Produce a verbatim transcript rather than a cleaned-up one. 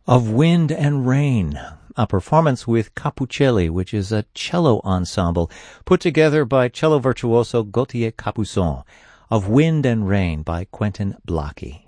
of Wind and Rain, a performance with Capucelli, which is a cello ensemble put together by cello virtuoso Gauthier Capuçon, of Wind and Rain by Quentin Blackie.